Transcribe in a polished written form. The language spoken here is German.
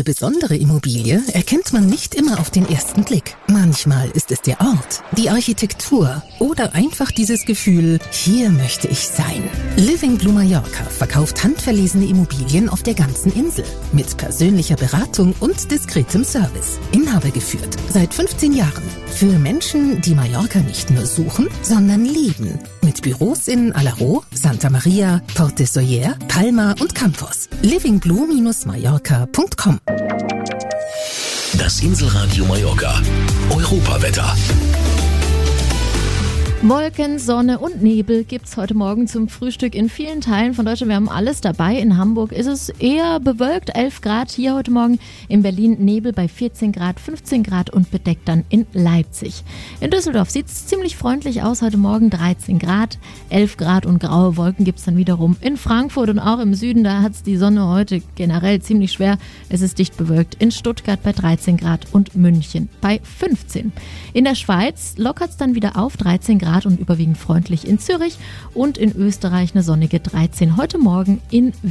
besondere Immobilie erkennt man nicht immer auf den ersten Blick. Manchmal ist es der Ort, die Architektur oder einfach dieses Gefühl, hier möchte ich sein. Living Blue Mallorca verkauft handverlesene Immobilien auf der ganzen Insel mit persönlicher Beratung und diskretem Service. Inhaber geführt seit 15 Jahren. Für Menschen, die Mallorca nicht nur suchen, sondern lieben. Mit Büros in Alaró, Santa Maria, Port de Soller, Palma und Campos. livingblue-mallorca.com. Das Inselradio Mallorca. Europawetter. Wolken, Sonne und Nebel gibt's heute Morgen zum Frühstück in vielen Teilen von Deutschland. Wir haben alles dabei. In Hamburg ist es eher bewölkt, 11 Grad hier heute Morgen. In Berlin Nebel bei 14 Grad, 15 Grad und bedeckt dann in Leipzig. In Düsseldorf sieht's ziemlich freundlich aus heute Morgen, 13 Grad, 11 Grad und graue Wolken gibt's dann wiederum in Frankfurt und auch im Süden. Da hat's die Sonne heute generell ziemlich schwer. Es ist dicht bewölkt. In Stuttgart bei 13 Grad und München bei 15. In der Schweiz lockert's dann wieder auf, 13 Grad und überwiegend freundlich in Zürich und in Österreich eine sonnige 13. Heute Morgen in